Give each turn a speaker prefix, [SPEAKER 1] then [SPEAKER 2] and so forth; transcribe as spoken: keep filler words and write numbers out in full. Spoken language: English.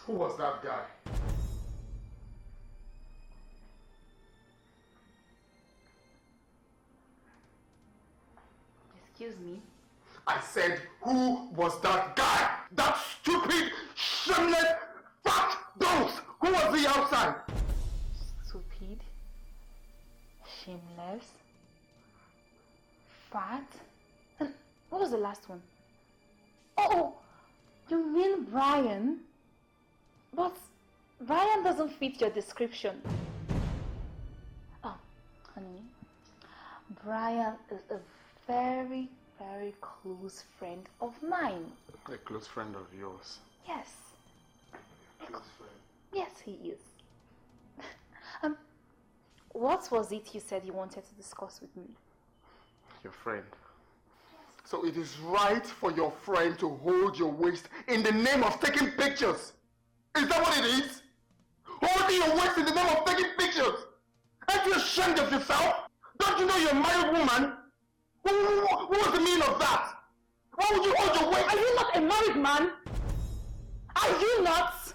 [SPEAKER 1] Who was that guy?
[SPEAKER 2] Excuse me?
[SPEAKER 1] I said, who was that guy? That stupid, shameless, fat dose! Who was he outside?
[SPEAKER 2] Stupid, shameless, fat, and what was the last one? Oh, you mean Brian? But Brian doesn't fit your description. Oh, honey, Brian is a very, very close friend of mine.
[SPEAKER 1] A close friend of yours?
[SPEAKER 2] Yes.
[SPEAKER 1] A close friend?
[SPEAKER 2] Yes, he is. um, what was it you said you wanted to discuss with me?
[SPEAKER 1] Your friend. So it is right for your friend to hold your waist in the name of taking pictures? Is that what it is? Holding your waist in the name of taking pictures? Aren't you ashamed of yourself? Don't you know you're a married woman? What was the meaning of that? Why would you hold your waist?
[SPEAKER 2] Are you not a married man? Are you not?